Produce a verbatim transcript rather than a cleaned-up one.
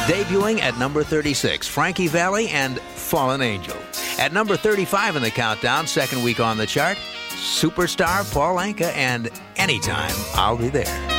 Debuting at number thirty-six, Frankie Valli and Fallen Angel. At number thirty-five in the countdown, second week on the chart, superstar Paul Anka and Anytime I'll Be There.